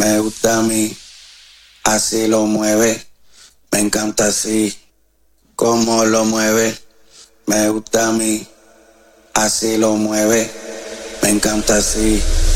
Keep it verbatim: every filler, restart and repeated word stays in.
Me gusta a mí, así lo mueve. Me encanta así, cómo lo mueve. Me gusta a mí, así lo mueve. Me encanta así.